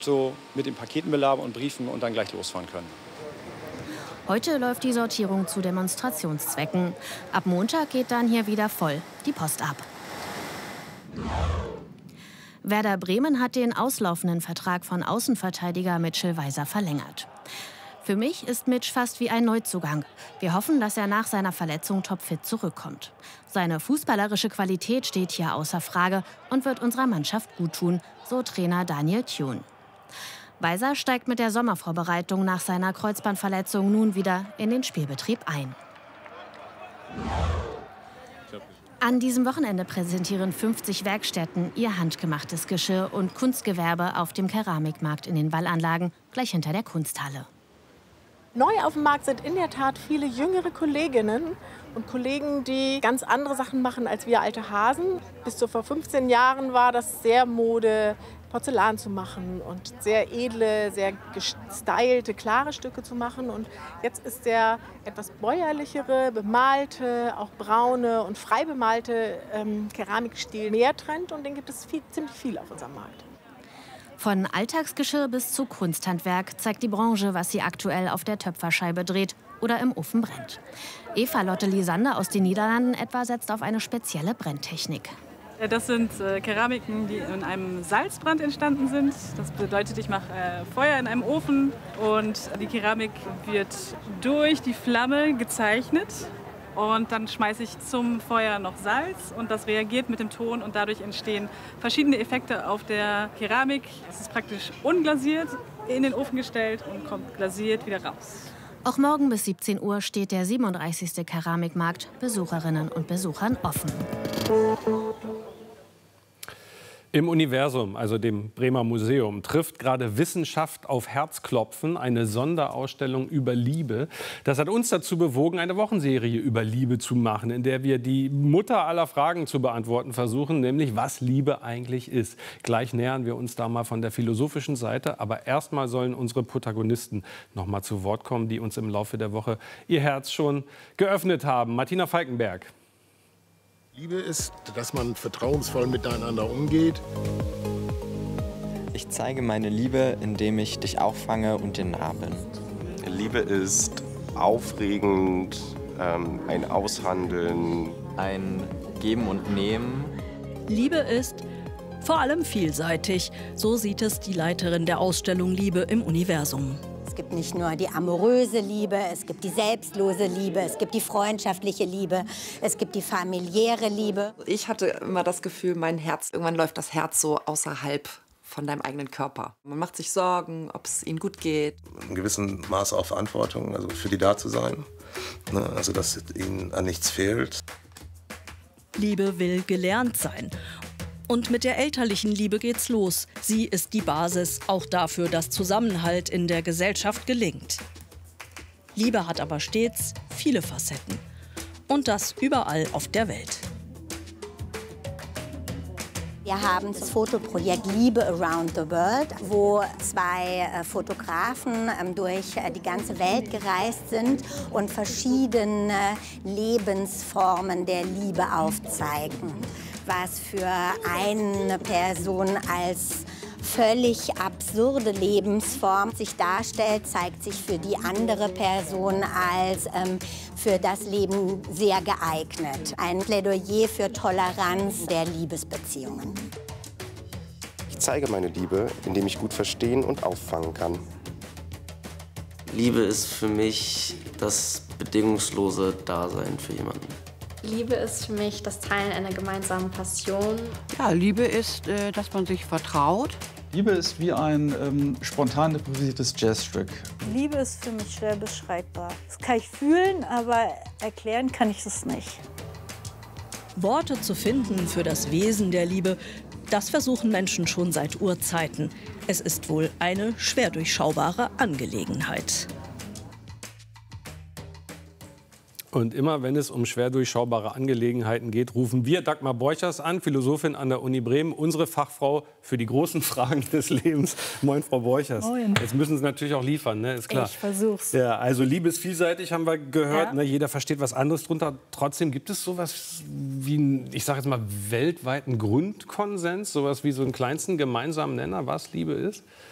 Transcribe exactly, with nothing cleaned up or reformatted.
So mit den Paketenbeladen und Briefen und dann gleich losfahren können. Heute läuft die Sortierung zu Demonstrationszwecken. Ab Montag geht dann hier wieder voll die Post ab. Werder Bremen hat den auslaufenden Vertrag von Außenverteidiger Mitchell Weiser verlängert. Für mich ist Mitch fast wie ein Neuzugang. Wir hoffen, dass er nach seiner Verletzung topfit zurückkommt. Seine fußballerische Qualität steht hier außer Frage und wird unserer Mannschaft guttun, so Trainer Daniel Thune. Weiser steigt mit der Sommervorbereitung nach seiner Kreuzbandverletzung nun wieder in den Spielbetrieb ein. An diesem Wochenende präsentieren fünfzig Werkstätten ihr handgemachtes Geschirr und Kunstgewerbe auf dem Keramikmarkt in den Wallanlagen, gleich hinter der Kunsthalle. Neu auf dem Markt sind in der Tat viele jüngere Kolleginnen und Kollegen, die ganz andere Sachen machen als wir alte Hasen. Bis zu vor fünfzehn Jahren war das sehr Mode, Porzellan zu machen und sehr edle, sehr gestylte, klare Stücke zu machen. Und jetzt ist der etwas bäuerlichere, bemalte, auch braune und frei bemalte ähm, Keramikstil mehr Trend und den gibt es viel, ziemlich viel auf unserem Markt. Von Alltagsgeschirr bis zu Kunsthandwerk zeigt die Branche, was sie aktuell auf der Töpferscheibe dreht oder im Ofen brennt. Eva Lotte Lisander aus den Niederlanden etwa setzt auf eine spezielle Brenntechnik. Das sind äh, Keramiken, die in einem Salzbrand entstanden sind. Das bedeutet, ich mache äh, Feuer in einem Ofen und die Keramik wird durch die Flamme gezeichnet. Und dann schmeiße ich zum Feuer noch Salz und das reagiert mit dem Ton und dadurch entstehen verschiedene Effekte auf der Keramik. Es ist praktisch unglasiert in den Ofen gestellt und kommt glasiert wieder raus. Auch morgen bis siebzehn Uhr steht der siebenunddreißigste Keramikmarkt Besucherinnen und Besuchern offen. Im Universum, also dem Bremer Museum, trifft gerade Wissenschaft auf Herzklopfen, eine Sonderausstellung über Liebe. Das hat uns dazu bewogen, eine Wochenserie über Liebe zu machen, in der wir die Mutter aller Fragen zu beantworten versuchen, nämlich was Liebe eigentlich ist. Gleich nähern wir uns da mal von der philosophischen Seite, aber erstmal sollen unsere Protagonisten noch mal zu Wort kommen, die uns im Laufe der Woche ihr Herz schon geöffnet haben. Martina Falkenberg. Liebe ist, dass man vertrauensvoll miteinander umgeht. Ich zeige meine Liebe, indem ich dich auffange und dir nah bin. Liebe ist aufregend, ähm, ein Aushandeln. Ein Geben und Nehmen. Liebe ist vor allem vielseitig. So sieht es die Leiterin der Ausstellung Liebe im Universum. Es gibt nicht nur die amoröse Liebe, es gibt die selbstlose Liebe, es gibt die freundschaftliche Liebe, es gibt die familiäre Liebe. Ich hatte immer das Gefühl, mein Herz, irgendwann läuft das Herz so außerhalb von deinem eigenen Körper. Man macht sich Sorgen, ob es ihnen gut geht. In gewissem Maße auch Verantwortung, also für die da zu sein. Ne? Also dass ihnen an nichts fehlt. Liebe will gelernt sein. Und mit der elterlichen Liebe geht's los. Sie ist die Basis, auch dafür, dass Zusammenhalt in der Gesellschaft gelingt. Liebe hat aber stets viele Facetten. Und das überall auf der Welt. Wir haben das Fotoprojekt Liebe Around the World, wo zwei äh, Fotografen ähm, durch äh, die ganze Welt gereist sind und verschiedene Lebensformen der Liebe aufzeigen. Was für eine Person als völlig absurde Lebensform sich darstellt, zeigt sich für die andere Person als ähm, für das Leben sehr geeignet. Ein Plädoyer für Toleranz der Liebesbeziehungen. Ich zeige meine Liebe, indem ich gut verstehen und auffangen kann. Liebe ist für mich das bedingungslose Dasein für jemanden. Liebe ist für mich das Teilen einer gemeinsamen Passion. Ja, Liebe ist, äh, dass man sich vertraut. Liebe ist wie ein ähm, spontan improvisiertes Jazzstück. Liebe ist für mich schwer beschreibbar. Das kann ich fühlen, aber erklären kann ich es nicht. Worte zu finden für das Wesen der Liebe, das versuchen Menschen schon seit Urzeiten. Es ist wohl eine schwer durchschaubare Angelegenheit. Und immer, wenn es um schwer durchschaubare Angelegenheiten geht, rufen wir Dagmar Borchers an, Philosophin an der Uni Bremen, unsere Fachfrau für die großen Fragen des Lebens. Moin, Frau Borchers. Moin. Jetzt müssen Sie natürlich auch liefern, ne? Ist klar. Ich versuch's. Ja, also Liebe ist vielseitig, haben wir gehört. Ja. Ne? Jeder versteht was anderes drunter. Trotzdem gibt es sowas wie, einen, ich sage jetzt mal, weltweiten Grundkonsens, sowas wie so einen kleinsten gemeinsamen Nenner, was Liebe ist?